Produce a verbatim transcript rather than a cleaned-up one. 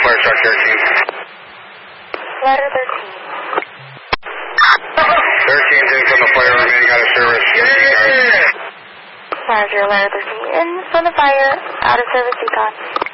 fire truck thirteen. Ladder thirteen. thirteen's in from the fire, remaining out of service. Yeah. Roger, ladder thirteen. In from the fire, out of service, decon.